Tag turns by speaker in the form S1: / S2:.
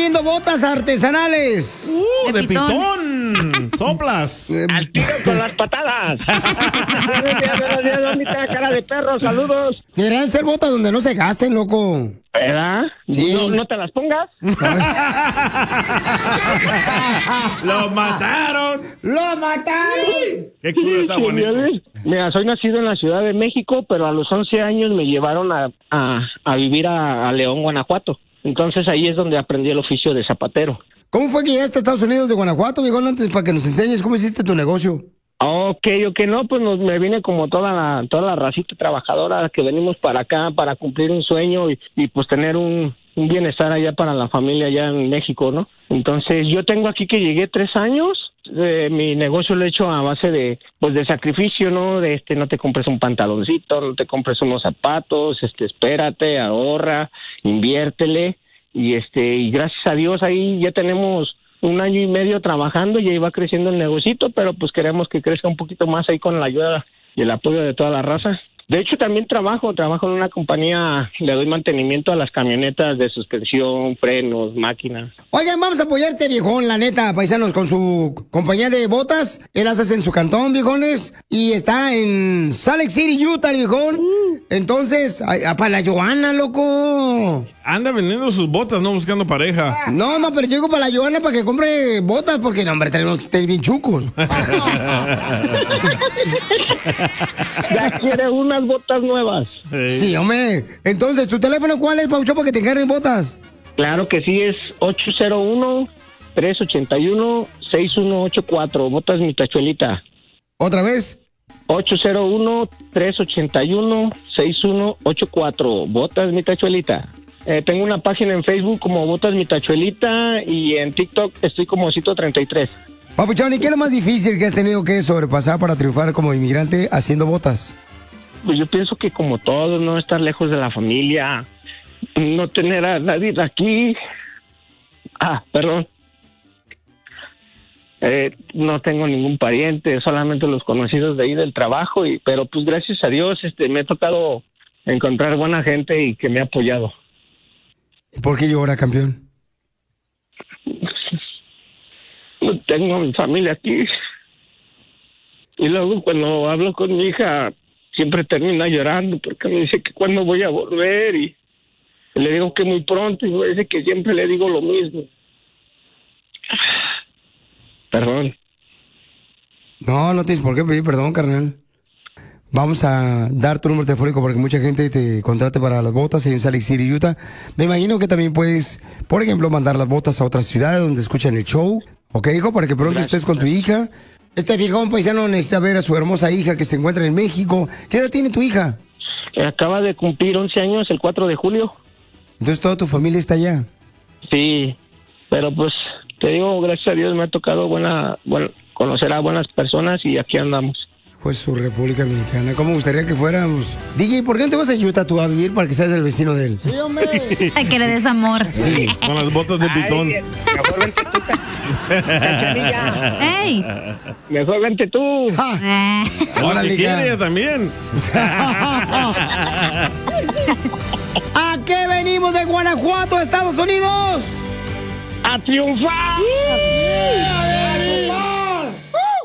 S1: vendiendo botas artesanales.
S2: De pitón. Soplas.
S3: Al tiro con las patadas. Buenos días, ¿dónde está cara de perro? Saludos.
S1: Deberían ser botas donde no se gasten, loco.
S3: ¿Verdad?
S1: Sí.
S3: No te las pongas.
S2: ¡Lo mataron!
S1: ¡Lo mataron!
S2: ¡Qué culo está bonito!
S3: Mira, soy nacido en la Ciudad de México, pero a los 11 años me llevaron a vivir a León, Guanajuato. Entonces ahí es donde aprendí el oficio de zapatero.
S1: ¿Cómo fue que llegaste a Estados Unidos de Guanajuato, viejón, antes para que nos enseñes cómo hiciste tu negocio?
S3: Ok, no, pues me vine como toda la racita trabajadora que venimos para acá para cumplir un sueño y pues tener un bienestar allá para la familia allá en México, ¿no? Entonces yo tengo aquí que llegué 3 años, mi negocio lo he hecho a base de sacrificio, ¿no? No te compres un pantaloncito, no te compres unos zapatos, espérate, ahorra, inviértele y gracias a Dios ahí ya tenemos 1 año y medio trabajando y ahí va creciendo el negocito, pero pues queremos que crezca un poquito más ahí con la ayuda y el apoyo de toda la raza. De hecho, también trabajo en una compañía, le doy mantenimiento a las camionetas de suspensión, frenos, máquinas.
S1: Oigan, vamos a apoyar a este viejón, la neta, paisanos, con su compañía de botas. Él hace en su cantón, viejones, y está en Salt Lake City, Utah, el viejón. Entonces, para la Johanna, loco.
S2: Anda vendiendo sus botas, no buscando pareja.
S1: No, pero yo digo para la Johanna para que compre botas, porque, no, hombre, tenemos bien chucos.
S3: Ya quiere unas botas nuevas.
S1: Sí, hombre. Entonces, ¿tu teléfono cuál es, Paucho, para que te encarguen botas?
S3: Claro que sí, es 801-381-6184. Botas Mi Tachuelita.
S1: ¿Otra vez?
S3: 801-381-6184. Botas Mi Tachuelita. Tengo una página en Facebook como Botas Mi Tachuelita y en TikTok estoy como Cito33.
S1: Papuchón, ¿y qué es lo más difícil que has tenido que sobrepasar para triunfar como inmigrante haciendo botas?
S3: Pues yo pienso que como todos, no estar lejos de la familia, no tener a nadie aquí. Perdón. No tengo ningún pariente, solamente los conocidos de ahí del trabajo, pero pues gracias a Dios me ha tocado encontrar buena gente y que me ha apoyado.
S1: ¿Por qué llora, campeón?
S3: No tengo a mi familia aquí. Y luego cuando hablo con mi hija, siempre termina llorando porque me dice que cuándo voy a volver y le digo que muy pronto y me dice que siempre le digo lo mismo. Perdón.
S1: No tienes por qué pedir perdón, carnal. Vamos a dar tu número telefónico para que mucha gente te contrate para las botas en Salt Lake City, Utah. Me imagino que también puedes, por ejemplo, mandar las botas a otras ciudades donde escuchan el show. ¿Ok, hijo? Para que pronto estés con tu hija. Este viejón paisano necesita ver a su hermosa hija que se encuentra en México. ¿Qué edad tiene tu hija?
S3: Acaba de cumplir 11 años el 4 de julio.
S1: Entonces, ¿toda tu familia está allá?
S3: Sí, pero pues te digo, gracias a Dios me ha tocado conocer a buenas personas y aquí andamos.
S1: Pues su República Mexicana. ¿Cómo gustaría que fuéramos? DJ, ¿por qué no te vas a Utah tú a vivir para que seas el vecino de él?
S4: Sí, hombre. Ay, que le des amor.
S2: Sí, con las botas de pitón.
S3: Mejor vente tú, Cachanilla.
S4: ¡Ey!
S3: Mejor vente tú.
S2: Ahora que quiere ella también.
S1: ¿A qué venimos de Guanajuato, Estados Unidos?
S3: ¡A triunfar!